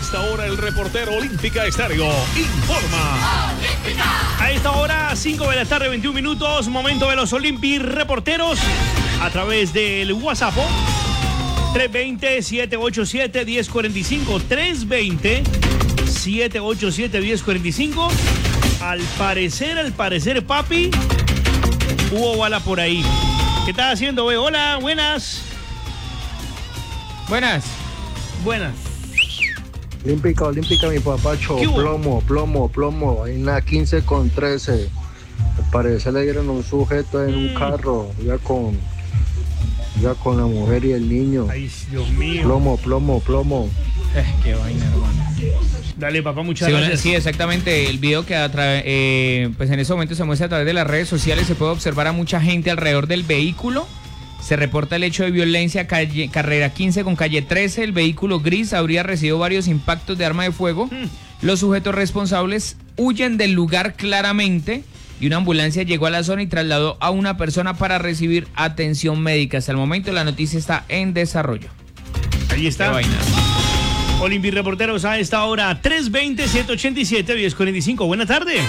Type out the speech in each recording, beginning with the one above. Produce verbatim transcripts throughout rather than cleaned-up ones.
esta hora el reportero Olímpica Estéreo informa. ¡Olímpica! A esta hora, cinco de la tarde, veintiún minutos, momento de los Olympi reporteros a través del WhatsApp. tres dos cero, siete ocho siete, uno cero cuatro cinco. tres dos cero, siete ocho siete, uno cero cuatro cinco. Al parecer, al parecer, papi, hubo bala por ahí. ¿Qué estás haciendo, güey? Hola, buenas. Buenas. Buenas. Olímpica, olímpica, mi papacho. Plomo, plomo, plomo. Hay una quince con trece. Al parecer le dieron un sujeto en un carro, ya con, ya con la mujer y el niño. Ay, Dios mío. Plomo, plomo, plomo. Eh, qué vaina, hermano. Dale, papá, muchas Sí, gracias. sí, exactamente. El video que a tra- eh, pues en ese momento se muestra a través de las redes sociales. Se puede observar a mucha gente alrededor del vehículo. Se reporta el hecho de violencia, calle, carrera quince con calle trece. El vehículo gris habría recibido varios impactos de arma de fuego. Mm. Los sujetos responsables huyen del lugar claramente y una ambulancia llegó a la zona y trasladó a una persona para recibir atención médica. Hasta el momento la noticia está en desarrollo. Ahí está. Qué vaina. Olympi reporteros a esta hora, tres dos cero, siete ocho siete, uno cero cuatro cinco. Buena tarde.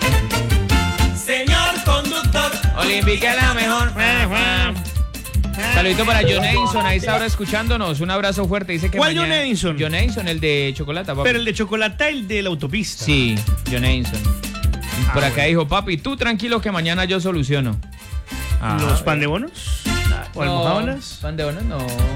Señor conductor, Olímpica la mejor. Saludito para John Edison, ahí está ahora escuchándonos. Un abrazo fuerte. Dice que ¿Cuál mañana... John Edison? John Edison, el de chocolate, papi. Pero el de chocolate, el de la autopista. Sí, John Edison. Ah, Por acá bueno. dijo, papi, tú tranquilo que mañana yo soluciono. ¿Los pan de bonos? ¿O almohadonas? Pan de bonos no.